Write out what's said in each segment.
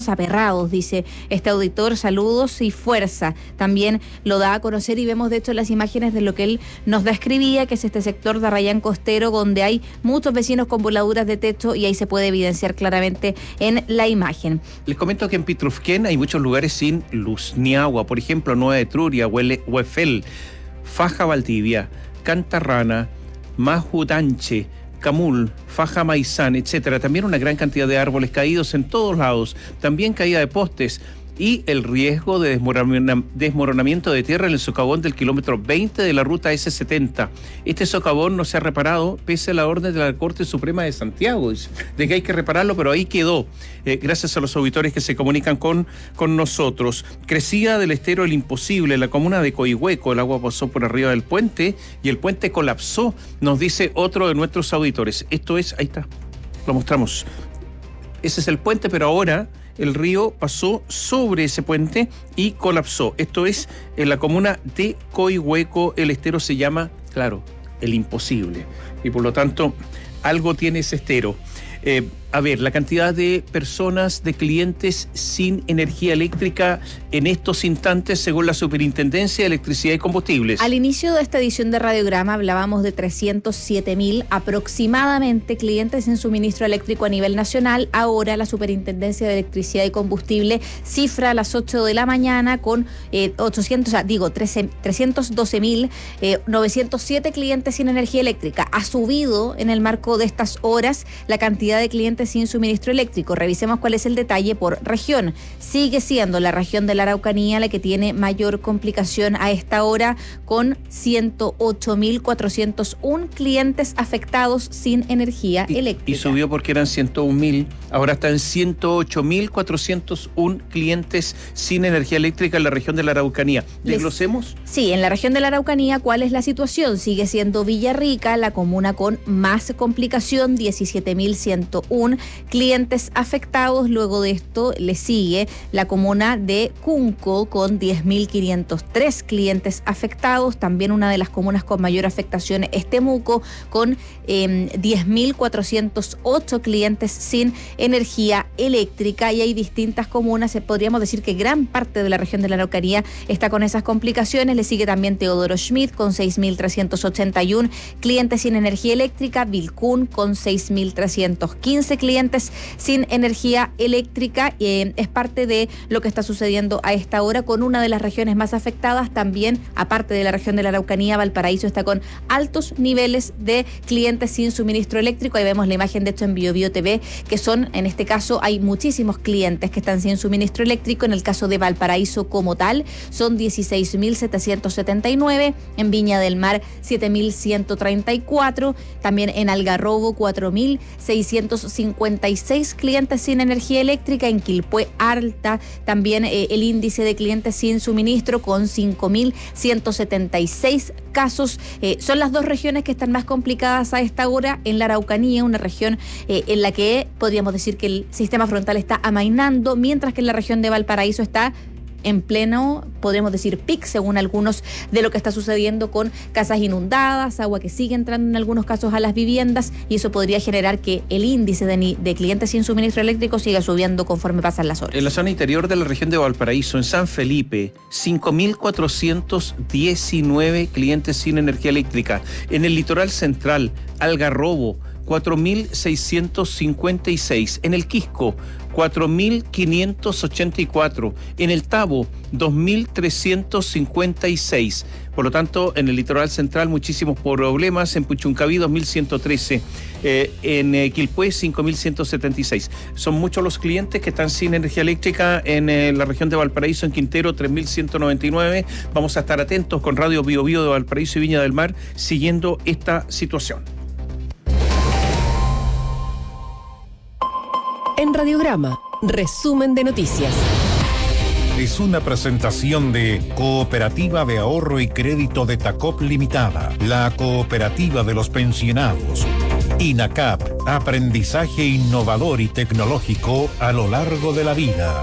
vecinos aperrados, dice este auditor. Saludos y fuerza. También lo da a conocer y vemos de hecho las imágenes de lo que él nos describía, que es este sector de Arrayán Costero, donde hay muchos vecinos con voladuras de techo y ahí se puede evidenciar claramente en la imagen. Les comento que en Pitrufquén hay muchos lugares sin luz ni agua, por ejemplo, Nueva Etruria, Huefel, Faja Valdivia, Cantarrana, Majutanche, Camul, Faja Maizán, etcétera. También una gran cantidad de árboles caídos en todos lados, también caída de postes y el riesgo de desmoronamiento de tierra en el socavón del kilómetro 20 de la ruta S70. Este socavón no se ha reparado pese a la orden de la Corte Suprema de Santiago, de que hay que repararlo, pero ahí quedó, gracias a los auditores que se comunican con nosotros. Crecida del estero El Imposible, en la comuna de Coihueco, el agua pasó por arriba del puente y el puente colapsó, nos dice otro de nuestros auditores. Esto es, ahí está, lo mostramos. Ese es el puente, pero ahora el río pasó sobre ese puente y colapsó. Esto es en la comuna de Coihueco. El estero se llama, claro, El Imposible. Y por lo tanto, algo tiene ese estero. A ver, la cantidad de personas, de clientes sin energía eléctrica en estos instantes, según la Superintendencia de Electricidad y Combustibles. Al inicio de esta edición de Radiograma hablábamos de 307.000 aproximadamente clientes sin suministro eléctrico a nivel nacional. Ahora la Superintendencia de Electricidad y Combustible cifra a las 8 de la mañana con 312.907 clientes sin energía eléctrica. Ha subido en el marco de estas horas la cantidad de clientes sin suministro eléctrico. Revisemos cuál es el detalle por región. Sigue siendo la región de la Araucanía la que tiene mayor complicación a esta hora, con 108.401 clientes afectados sin energía eléctrica. Y subió porque eran 101.000, ahora están 108.401 clientes sin energía eléctrica en la región de la Araucanía. ¿Desglosemos? Sí, en la región de la Araucanía, ¿cuál es la situación? Sigue siendo Villarrica la comuna con más complicación, 17.101 clientes afectados. Luego de esto le sigue la comuna de Cunco con 10.503 clientes afectados. También una de las comunas con mayor afectación es Temuco con 10.408 clientes sin energía eléctrica, y hay distintas comunas. Podríamos decir que gran parte de la región de la Araucanía está con esas complicaciones. Le sigue también Teodoro Schmidt con 6.381 clientes sin energía eléctrica, Vilcún con 6.315 clientes sin energía eléctrica. Es parte de lo que está sucediendo a esta hora con una de las regiones más afectadas. También, aparte de la región de la Araucanía, Valparaíso está con altos niveles de clientes sin suministro eléctrico. Ahí vemos la imagen, de hecho, en BioBio TV, que son, en este caso, hay muchísimos clientes que están sin suministro eléctrico. En el caso de Valparaíso como tal, son 16.779, en Viña del Mar 7.134, también en Algarrobo 4.656 clientes sin energía eléctrica, en Quilpué alta también el índice de clientes sin suministro con 5.176 casos. Son las dos regiones que están más complicadas a esta hora. En la Araucanía, una región en la que podríamos decir que el sistema frontal está amainando, mientras que en la región de Valparaíso está en pleno, podríamos decir, pic, según algunos, de lo que está sucediendo con casas inundadas, agua que sigue entrando en algunos casos a las viviendas, y eso podría generar que el índice de clientes sin suministro eléctrico siga subiendo conforme pasan las horas. En la zona interior de la región de Valparaíso, en San Felipe, 5.419 clientes sin energía eléctrica. En el litoral central, Algarrobo, 4.656. En el Quisco, 4.584. En el Tabo, 2.356. Por lo tanto, en el litoral central muchísimos problemas. En Puchuncaví, 2.113. En Quilpué, 5.176. Son muchos los clientes que están sin energía eléctrica en la región de Valparaíso. En Quintero, 3.199. Vamos a estar atentos con Radio BioBio de Valparaíso y Viña del Mar, siguiendo esta situación. En Radiograma, resumen de noticias. Es una presentación de Cooperativa de Ahorro y Crédito de Tacop Limitada, la cooperativa de los pensionados. INACAP, aprendizaje innovador y tecnológico a lo largo de la vida.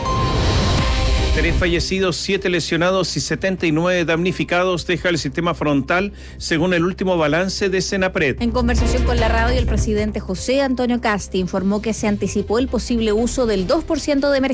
3 fallecidos, 7 lesionados y 79 damnificados deja el sistema frontal, según el último balance de Senapred. En conversación con la radio, el presidente José Antonio Casti informó que se anticipó el posible uso del 2% de emergencia